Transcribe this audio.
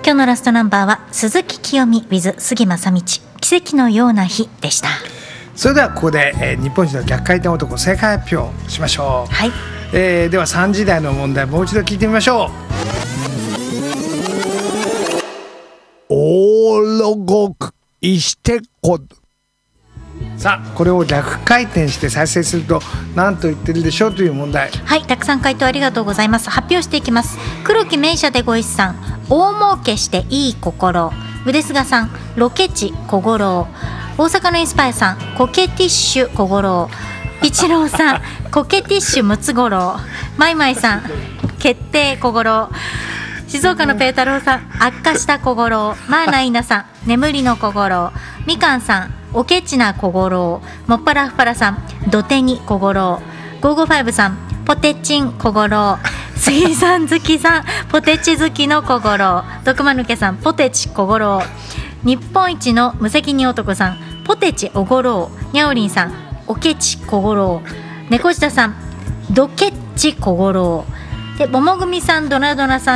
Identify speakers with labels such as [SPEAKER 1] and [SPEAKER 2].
[SPEAKER 1] 今日のラストナンバーは鈴木清美 with 杉正道、奇跡のような日でした。
[SPEAKER 2] それではここで、日本一の逆回転男正解発表しましょう。
[SPEAKER 1] はい。
[SPEAKER 2] では3時台の問題もう一度聞いてみましょう。オーロゴクイシテコ。さあこれを逆回転して再生すると何と言ってるでしょうという問題。
[SPEAKER 1] はい、たくさん回答ありがとうございます。発表していきます。黒木名車でご一さん、大儲けしていい心。腕菅さん、ロケ地小五郎。大阪のインスパイアさん、コケティッシュ小五郎。ピチローさん、コケティッシュムツゴロウ。マイマイさん、決定小五郎。静岡のペー太郎さん、悪化した小五郎。マーナイナさん、眠りの小五郎。みかんさん、おけちな小五郎。もっぱらふぱらさん、土手に小五郎。555さん、ポテチン小五郎。杉さん好きさん、ポテチ好きの小五郎。毒まぬけさん、ポテチ小五郎。日本一の無責任男さん、ポテチおごろう。にゃおりんさん、おけち小五郎。猫舌さん、ドケッチ小五郎で、ももぐみさん、ドナドナさん、